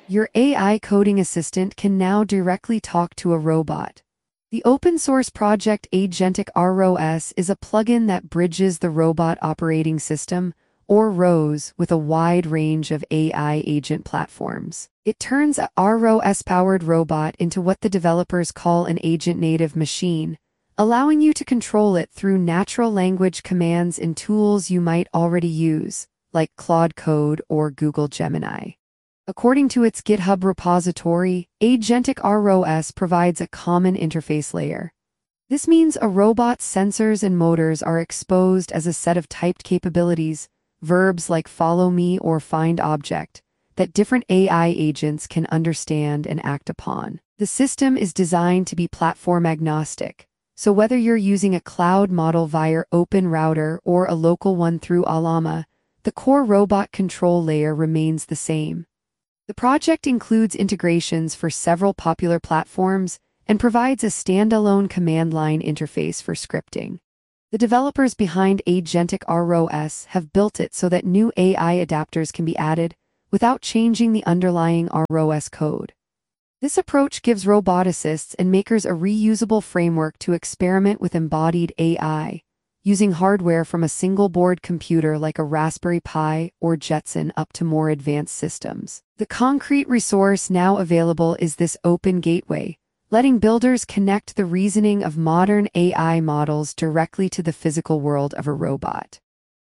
Your AI coding assistant can now directly talk to a robot. The open-source project Agentic ROS is a plugin that bridges the Robot Operating System, or ROS, with a wide range of AI agent platforms. It turns a ROS-powered robot into what the developers call an agent-native machine, allowing you to control it through natural language commands in tools you might already use, like Claude Code or Google Gemini. According to its GitHub repository, Agentic ROS provides a common interface layer. This means a robot's sensors and motors are exposed as a set of typed capabilities, verbs like follow me or find object, that different AI agents can understand and act upon. The system is designed to be platform agnostic, so whether you're using a cloud model via OpenRouter or a local one through Allama, the core robot control layer remains the same. The project includes integrations for several popular platforms and provides a standalone command line interface for scripting. The developers behind Agentic ROS have built it so that new AI adapters can be added without changing the underlying ROS code. This approach gives roboticists and makers a reusable framework to experiment with embodied AI, using hardware from a single-board computer like a Raspberry Pi or Jetson up to more advanced systems. The concrete resource now available is this open gateway, letting builders connect the reasoning of modern AI models directly to the physical world of a robot.